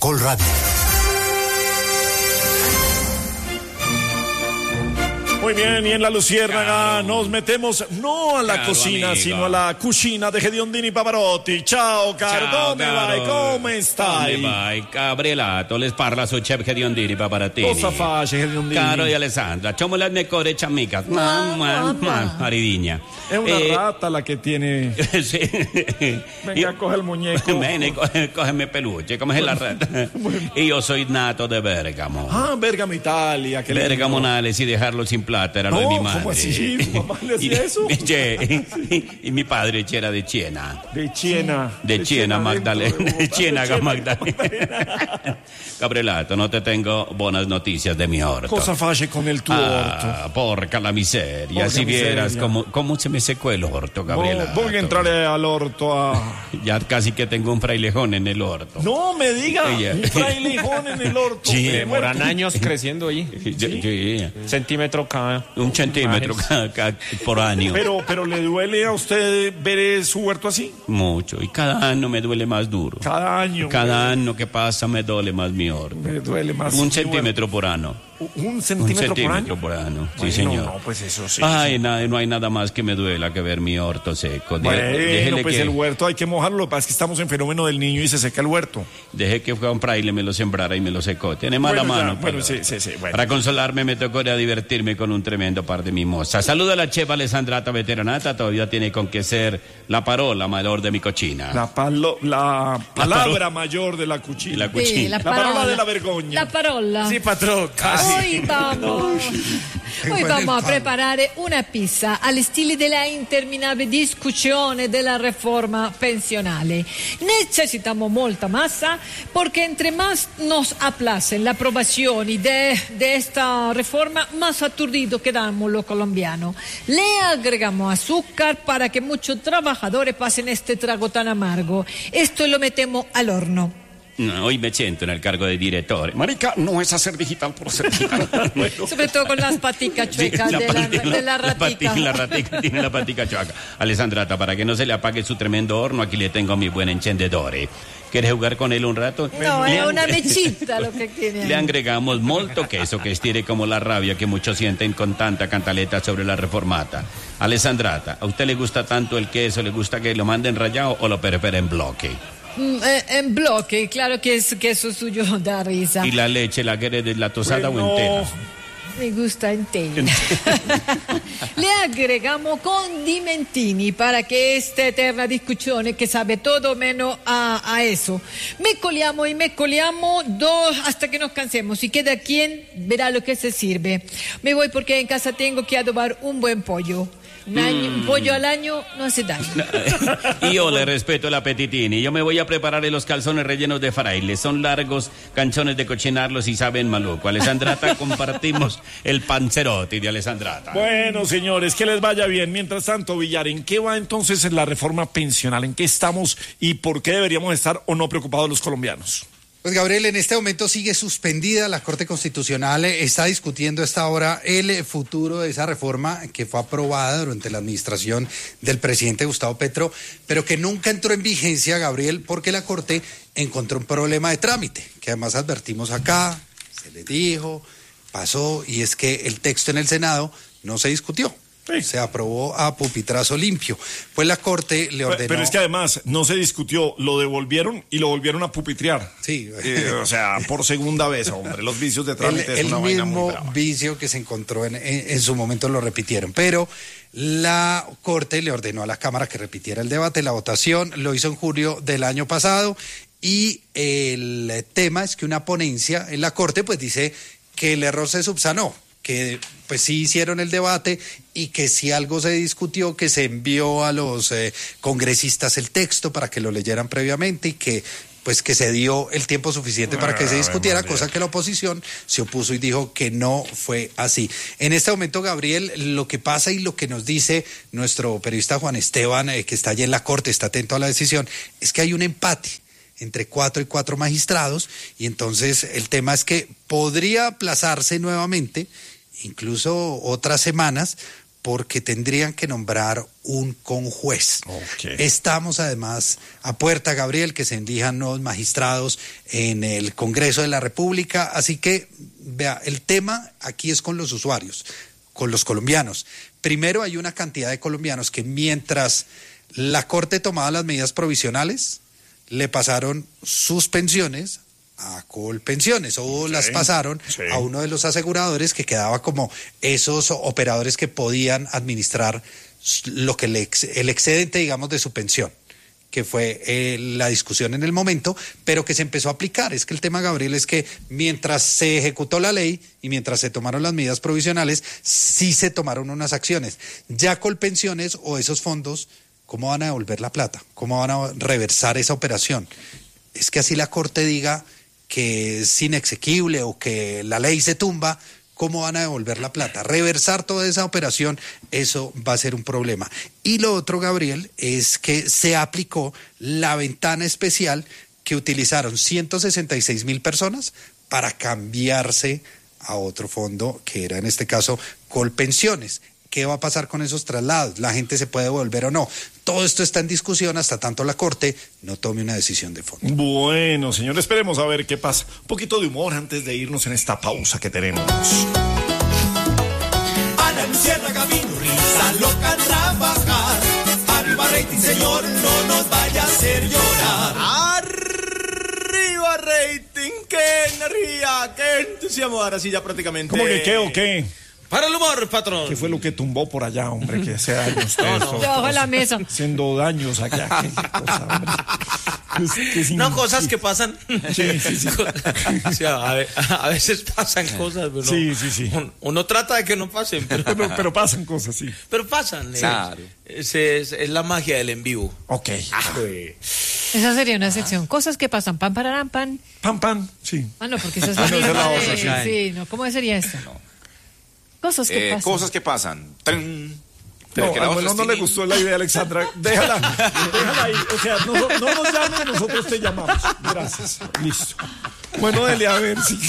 Caracol Radio. Muy bien, y en la Luciérnaga nos metemos no a la cocina, amigo, sino a la cucina de Gediondini Pavarotti. Ciao, caro, come vai, come stai? Come vai? Gabrielato, les parla su chef Gediondini Pavarotti. Cosa face, Gediondini? Caro di Alessandra, somos las mejores amigas. Maridigna. È una rata la que tiene... Sí. Venga, coge el muñeco. Ven, cógeme peluche, como es la rata. Y yo soy nato de Bergamo. Ah, Bergamo, Italia. Qué lindo. Bergamonales y dejarlo sin plata era lo de mi madre. ¿Cómo así? ¿Tu mamá le hacía eso? Y mi padre era de Chiena. De Chiena. De Chiena, Magdalena. De Chiena, Magdalena. Gabrielato, no te tengo buenas noticias de mi orto. Cosa face con el tuo orto? Porca la miseria. Porca si vieras miseria. cómo se me secó el orto, Gabrielato. Voy a entrar al orto a... Ya casi que tengo un frailejón en el orto. No me diga, Ella. un frailejón en el orto. Sí. Demoran años creciendo ahí. Sí. Centímetro cada. Un centímetro por año. Pero ¿le duele a usted ver su huerto así? Mucho. Y cada año me duele más duro. Cada año. Cada año que pasa me duele más mi orto. Me duele más. Un centímetro por año. ¿Un centímetro por año? Sí, Bueno, señor. No, pues eso sí. Ay, no hay nada más que me duela que ver mi orto seco. Bueno, pues el huerto hay que mojarlo. Lo que pasa es que estamos en fenómeno del niño y se seca el huerto. Dejé que fue a un fraile, me lo sembrara y me lo secó. Tiene mala mano. Bueno, sí. Bueno. Para consolarme me tocó ir a divertirme con un tremendo par de mimosas. Saludo a la chef Alessandrata veteranata. Todavía tiene con qué ser la parola mayor de mi cochina. La palabra mayor de la cuchina. La cuchina. Sí, La parola de la vergogna. La parola. Sí, patrón, casi. Hoy vamos a preparare una pizza al stile della interminabile discussione della reforma pensionale. Necesitamos molta masa porque entre más nos aplacen la aprobación de esta reforma, más aturdido quedamos los colombianos. Le agregamos azúcar para que muchos trabajadores pasen este trago tan amargo. Esto lo metemos al horno. No, hoy me siento en el cargo de director. Marica, no es hacer digital por ser digital. Sobre todo con las paticas chuecas de la ratica. La ratica tiene la patica chueca. Alessandrata, para que no se le apague su tremendo horno, aquí le tengo a mi buen encendedore. ¿Quieres jugar con él un rato? No, es una mechita lo que tiene ahí. Le agregamos molto queso que estire como la rabia que muchos sienten con tanta cantaleta sobre la reformata. Alessandrata, ¿a usted le gusta tanto el queso? ¿Le gusta que lo manden rallado o lo prefere en bloque? En bloque, claro que eso suyo da risa. ¿Y la leche la quiere deslactosada o entera? Me gusta entera. Le agregamos condimentini para que esta eterna discusión que sabe todo menos a eso. Mezcoliamo hasta que nos cansemos. Si queda quien verá lo que se sirve. Me voy porque en casa tengo que adobar un buen pollo. Un pollo al año no hace daño. Y yo le respeto el apetitini. Yo me voy a preparar los calzones rellenos de fraile. Son largos, canchones de cochinarlos y saben maluco. Alessandrata, compartimos el panzerotti de Alessandrata. Bueno, señores, que les vaya bien. Mientras tanto, Villar, ¿en qué va entonces la reforma pensional? ¿En qué estamos y por qué deberíamos estar o no preocupados los colombianos? Pues Gabriel, en este momento sigue suspendida la Corte Constitucional, está discutiendo a esta hora el futuro de esa reforma que fue aprobada durante la administración del presidente Gustavo Petro, pero que nunca entró en vigencia, Gabriel, porque la Corte encontró un problema de trámite, que además advertimos acá, se le dijo, pasó, y es que el texto en el Senado no se discutió. Sí. Se aprobó a pupitrazo limpio. Pues la Corte le ordenó... Pero es que además no se discutió, lo devolvieron y lo volvieron a pupitrear. Sí. O sea, por segunda vez, hombre. Los vicios de trámite es una vaina muy brava. El mismo vicio que se encontró en su momento lo repitieron. Pero la Corte le ordenó a la Cámara que repitiera el debate, la votación. Lo hizo en julio del año pasado. Y el tema es que una ponencia en la Corte pues dice que el error se subsanó, que pues sí hicieron el debate y que si algo se discutió, que se envió a los congresistas el texto para que lo leyeran previamente y que pues que se dio el tiempo suficiente para que se discutiera, cosa que la oposición se opuso y dijo que no fue así. En este momento, Gabriel, lo que pasa y lo que nos dice nuestro periodista Juan Esteban, que está allí en la Corte, está atento a la decisión, es que hay un empate entre 4 y 4 magistrados, y entonces el tema es que podría aplazarse nuevamente, incluso otras semanas, porque tendrían que nombrar un conjuez. Okay. Estamos además a puerta, Gabriel, que se elijan nuevos magistrados en el Congreso de la República, así que, vea, el tema aquí es con los usuarios, con los colombianos. Primero, hay una cantidad de colombianos que mientras la Corte tomaba las medidas provisionales, le pasaron sus pensiones a Colpensiones o las pasaron a uno de los aseguradores que quedaba como esos operadores que podían administrar lo que el excedente, digamos, de su pensión, que fue la discusión en el momento, pero que se empezó a aplicar. Es que el tema, Gabriel, es que mientras se ejecutó la ley y mientras se tomaron las medidas provisionales, sí se tomaron unas acciones. Ya Colpensiones o esos fondos, ¿cómo van a devolver la plata? ¿Cómo van a reversar esa operación? Es que así la Corte diga que es inexequible o que la ley se tumba, ¿cómo van a devolver la plata? Reversar toda esa operación, eso va a ser un problema. Y lo otro, Gabriel, es que se aplicó la ventana especial que utilizaron 166,000 personas para cambiarse a otro fondo, que era en este caso Colpensiones. ¿Qué va a pasar con esos traslados? ¿La gente se puede devolver o no? Todo esto está en discusión hasta tanto la Corte no tome una decisión de fondo. Bueno, señor, esperemos a ver qué pasa. Un poquito de humor antes de irnos en esta pausa que tenemos. Ana Luciérnaga vino, risa loca trabajar. Arriba rating, señor, no nos vaya a hacer llorar. Arriba rating, qué energía, qué entusiasmo. Ahora sí ya prácticamente. ¿Cómo que qué o qué? Para el humor, patrón. ¿Qué fue lo que tumbó por allá, hombre? Que hace años. Debajo de la mesa. Haciendo daños allá. ¿Qué cosa, hombre? No, cosas que pasan. Sí. O sea, a veces pasan cosas, pero sí. Uno trata de que no pasen. Pero pasan cosas, sí. Pero pasan. Claro. Es la magia del en vivo. Ok. Esa sería una sección. Cosas que pasan. Pan, pararán, pan. Pan, sí. Ah, no, porque esa es no, la esa es misma la de... otra, Sí, no. ¿Cómo sería esto? No. Cosas que pasan. Cosas que pasan. No, a Abuelo no le gustó la idea, Alexandra. Déjala ahí. O sea, no nos llamen, nosotros te llamamos. Gracias. Listo. Bueno, dele a ver. Sí.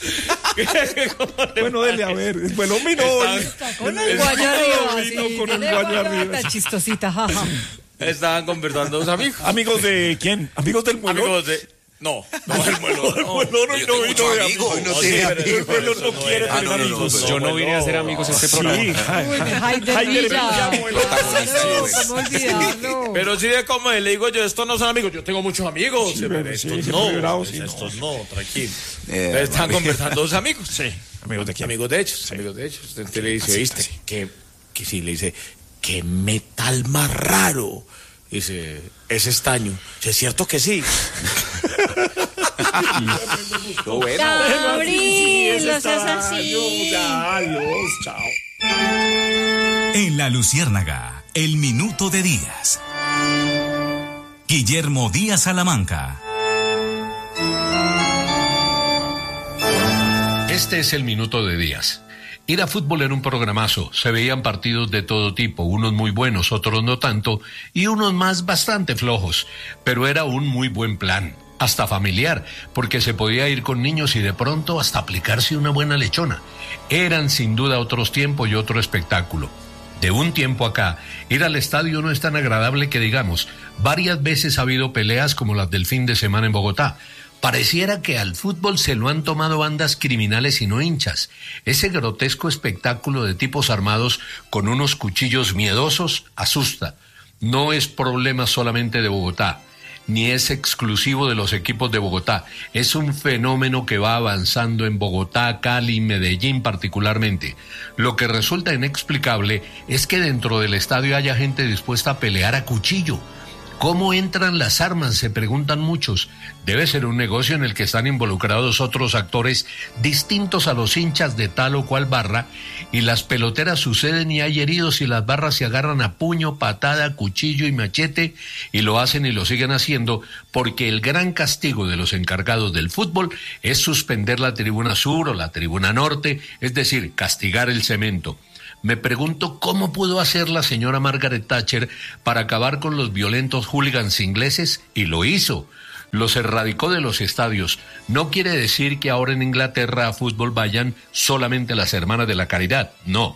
Bueno, dele a ver. Bueno, vino. Con el guayo arriba. Vino con el guayo arriba. Está chistosita, jaja. Estaban conversando dos amigos. ¿Amigos de quién? ¿Amigos del muelo? Amigos de... No, el muelo. El muelo no vino de amigos. No tiene amigos. El muelo no quiere tener amigos. Yo no vine a hacer amigos en este programa. Sí, Haider Villa. Protagonista. Olvidarlo. Pero sí de cómo le digo yo, estos no son amigos, yo tengo muchos amigos. Sí, pero estos no, estos no, tranquilo. Están conversando dos amigos. Sí, amigos de quién. Amigos de ellos. Usted le dice, ¿viste? Que sí, le dice, qué metal más raro. Dice, es estaño. ¿Es cierto que sí? Bueno. Gabriel, no seas así. Adiós, chao. En La Luciérnaga, el minuto de Díaz. Guillermo Díaz Salamanca. Este es el minuto de Díaz. Ir a fútbol era un programazo, se veían partidos de todo tipo, unos muy buenos, otros no tanto, y unos más bastante flojos, pero era un muy buen plan, hasta familiar, porque se podía ir con niños y de pronto hasta aplicarse una buena lechona. Eran sin duda otros tiempos y otro espectáculo. De un tiempo acá, ir al estadio no es tan agradable que digamos, varias veces ha habido peleas como las del fin de semana en Bogotá. Pareciera que al fútbol se lo han tomado bandas criminales y no hinchas. Ese grotesco espectáculo de tipos armados con unos cuchillos miedosos asusta. No es problema solamente de Bogotá, ni es exclusivo de los equipos de Bogotá. Es un fenómeno que va avanzando en Bogotá, Cali, Medellín particularmente. Lo que resulta inexplicable es que dentro del estadio haya gente dispuesta a pelear a cuchillo. ¿Cómo entran las armas?, se preguntan muchos. Debe ser un negocio en el que están involucrados otros actores distintos a los hinchas de tal o cual barra, y las peloteras suceden y hay heridos y las barras se agarran a puño, patada, cuchillo y machete, y lo hacen y lo siguen haciendo porque el gran castigo de los encargados del fútbol es suspender la tribuna sur o la tribuna norte, es decir, castigar el cemento. Me pregunto cómo pudo hacer la señora Margaret Thatcher para acabar con los violentos hooligans ingleses, y lo hizo. Los erradicó de los estadios. No quiere decir que ahora en Inglaterra a fútbol vayan solamente las hermanas de la caridad, no.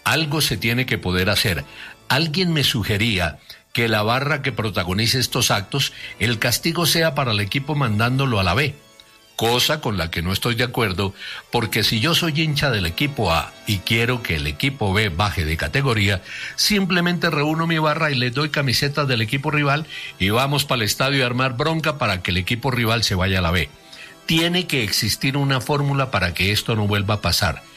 Algo se tiene que poder hacer. Alguien me sugería que la barra que protagonice estos actos, el castigo sea para el equipo mandándolo a la B. Cosa con la que no estoy de acuerdo, porque si yo soy hincha del equipo A y quiero que el equipo B baje de categoría, simplemente reúno mi barra y les doy camisetas del equipo rival y vamos para el estadio a armar bronca para que el equipo rival se vaya a la B. Tiene que existir una fórmula para que esto no vuelva a pasar.